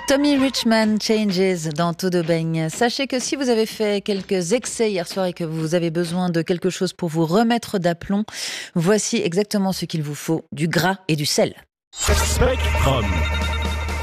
Tommy Richman, Changes dans Tout de Beigne. Sachez que si vous avez fait quelques excès hier soir et que vous avez besoin de quelque chose pour vous remettre d'aplomb, voici exactement ce qu'il vous faut, du gras et du sel. Spectrum.